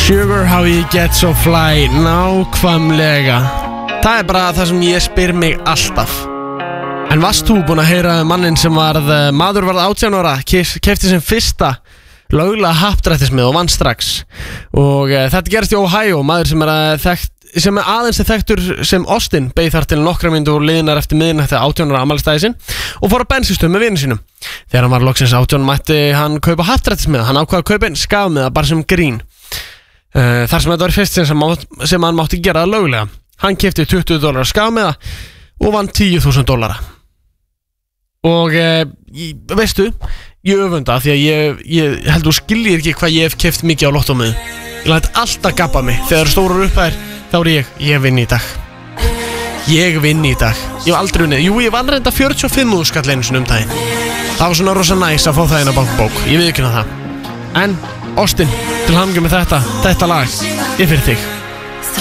Sugar how you get so fly. Nákvæmlega. Það bara það sem ég spyr mig alltaf. En varst þú búin að heyra mannin sem maður varð 18 ára, keypti sem fyrsta löglega happdrættismið og vann strax. Og þetta gerist í Ohio. Maður sem aðeins þekktur sem Austin beið þar til nokkra mínútur liðnar eftir miðnætti 18 ára afmælisdaginn sinn og fór á bensinstöð með vinum sínum. Þegar hann var loksins 18 mætti hann kaupa happdrættismiða. Hann ákvað að kaupa einn skafmiða bara sem grín. Þar sem þetta var fyrst sem hann mátti gera það löglega. Hann keypti $20 skafmiða og vann $10,000. Og veistu, ég öfunda því að ég held þú skiljir ekki hvað ég hef keypt mikið á lottómiðu. Ég læt alltaf gabba mig þegar stórar upphæðir. Þá ég vinn í dag. Ég vinn í dag. Ég hef aldrei vunnið. Jú, ég vann reynda 45.000 skall einu sinni daginn. Það var svona rosa næs að fá það inn á bankbók. Ég viðurkenni það. En Austin, til hamingju með þetta lag. Ég fyrir þig.